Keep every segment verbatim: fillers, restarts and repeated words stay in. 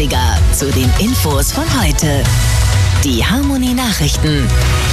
achtziger zu den Infos von heute. Die Harmony Nachrichten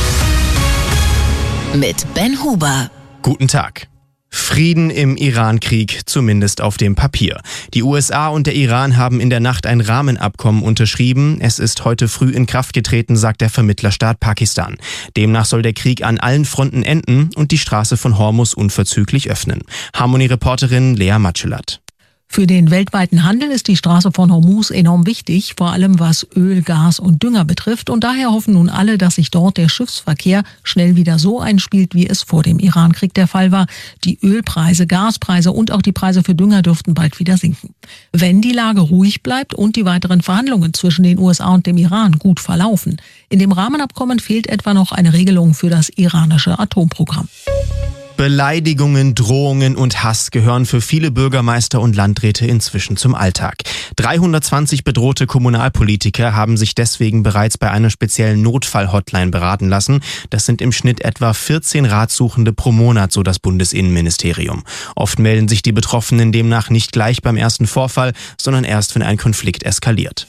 mit Ben Huber. Guten Tag. Frieden im Iran-Krieg, zumindest auf dem Papier. Die U S A und der Iran haben in der Nacht ein Rahmenabkommen unterschrieben. Es ist heute früh in Kraft getreten, sagt der Vermittlerstaat Pakistan. Demnach soll der Krieg an allen Fronten enden und die Straße von Hormuz unverzüglich öffnen. Harmony-Reporterin Lea Matschelat. Für den weltweiten Handel ist die Straße von Hormuz enorm wichtig, vor allem was Öl, Gas und Dünger betrifft. Und daher hoffen nun alle, dass sich dort der Schiffsverkehr schnell wieder so einspielt, wie es vor dem Irankrieg der Fall war. Die Ölpreise, Gaspreise und auch die Preise für Dünger dürften bald wieder sinken. Wenn die Lage ruhig bleibt und die weiteren Verhandlungen zwischen den U S A und dem Iran gut verlaufen. In dem Rahmenabkommen fehlt etwa noch eine Regelung für das iranische Atomprogramm. Beleidigungen, Drohungen und Hass gehören für viele Bürgermeister und Landräte inzwischen zum Alltag. dreihundertzwanzig bedrohte Kommunalpolitiker haben sich deswegen bereits bei einer speziellen Notfall-Hotline beraten lassen. Das sind im Schnitt etwa vierzehn Ratsuchende pro Monat, so das Bundesinnenministerium. Oft melden sich die Betroffenen demnach nicht gleich beim ersten Vorfall, sondern erst, wenn ein Konflikt eskaliert.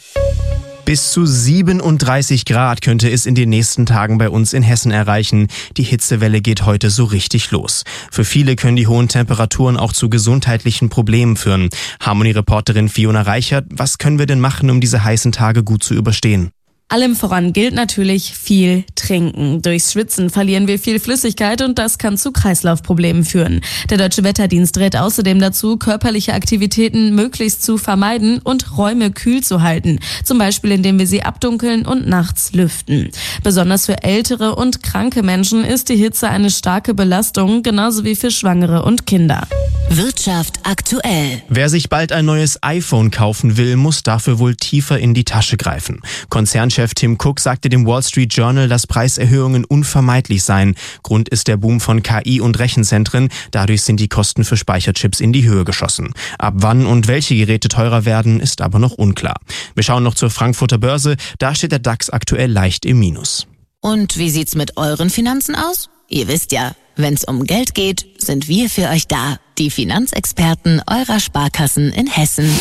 Bis zu siebenunddreißig Grad könnte es in den nächsten Tagen bei uns in Hessen erreichen. Die Hitzewelle geht heute so richtig los. Für viele können die hohen Temperaturen auch zu gesundheitlichen Problemen führen. Harmony-Reporterin Fiona Reichert, was können wir denn machen, um diese heißen Tage gut zu überstehen? Allem voran gilt natürlich viel trinken. Durchs Schwitzen verlieren wir viel Flüssigkeit und das kann zu Kreislaufproblemen führen. Der Deutsche Wetterdienst rät außerdem dazu, körperliche Aktivitäten möglichst zu vermeiden und Räume kühl zu halten. Zum Beispiel, indem wir sie abdunkeln und nachts lüften. Besonders für ältere und kranke Menschen ist die Hitze eine starke Belastung, genauso wie für Schwangere und Kinder. Wirtschaft aktuell. Wer sich bald ein neues iPhone kaufen will, muss dafür wohl tiefer in die Tasche greifen. Konzernchef Tim Cook sagte dem Wall Street Journal, dass Preiserhöhungen unvermeidlich seien. Grund ist der Boom von K I und Rechenzentren. Dadurch sind die Kosten für Speicherchips in die Höhe geschossen. Ab wann und welche Geräte teurer werden, ist aber noch unklar. Wir schauen noch zur Frankfurter Börse. Da steht der DAX aktuell leicht im Minus. Und wie sieht's mit euren Finanzen aus? Ihr wisst ja, wenn's um Geld geht, sind wir für euch da. Die Finanzexperten eurer Sparkassen in Hessen.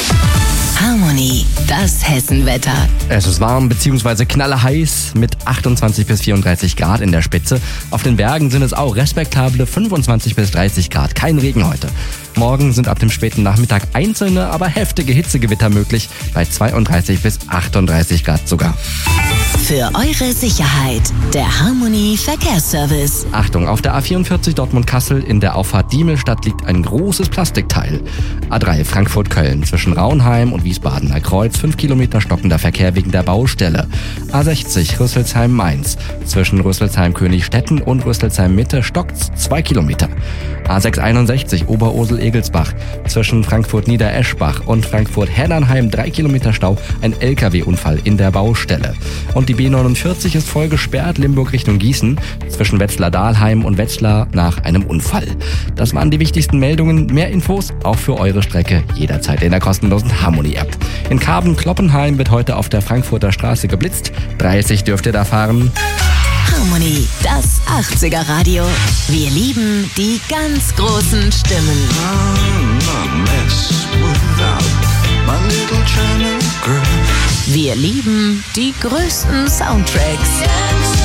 Harmony, das Hessenwetter. Es ist warm bzw. knallerheiß mit achtundzwanzig bis vierunddreißig Grad in der Spitze. Auf den Bergen sind es auch respektable fünfundzwanzig bis dreißig Grad. Kein Regen heute. Morgen sind ab dem späten Nachmittag einzelne, aber heftige Hitzegewitter möglich. Bei zweiunddreißig bis achtunddreißig Grad sogar. Für eure Sicherheit, der Harmony Verkehrsservice. Achtung, auf der A vierundvierzig Dortmund-Kassel in der Auffahrt Diemelstadt liegt ein großes Plastikteil. A drei Frankfurt-Köln zwischen Raunheim und Wiesbadener Kreuz, fünf Kilometer stockender Verkehr wegen der Baustelle. A sechzig Rüsselsheim-Mainz zwischen Rüsselsheim-Königstetten und Rüsselsheim-Mitte stockt's zwei Kilometer. A sechshunderteinundsechzig Oberursel-Egelsbach zwischen Frankfurt-Niedereschbach und Frankfurt-Hernernheim, drei Kilometer Stau, ein L K W-Unfall in der Baustelle. Und die B neunundvierzig ist voll gesperrt, Limburg Richtung Gießen, zwischen Wetzlar-Dahlheim und Wetzlar nach einem Unfall. Das waren die wichtigsten Meldungen. Mehr Infos auch für eure Strecke jederzeit in der kostenlosen Harmony-App. In Karben-Kloppenheim wird heute auf der Frankfurter Straße geblitzt. dreißig dürft ihr da fahren. Harmony, das achtziger Radio. Wir lieben die ganz großen Stimmen. Wir lieben die größten Soundtracks.